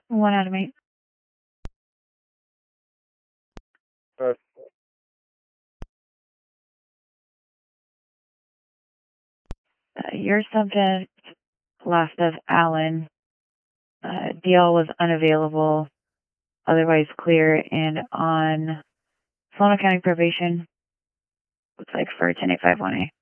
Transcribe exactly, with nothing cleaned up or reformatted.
One out of eight. Uh, Uh, your subject, last of Allen, uh, D L was unavailable, otherwise clear, and on Solano County probation, looks like for ten eight five one A.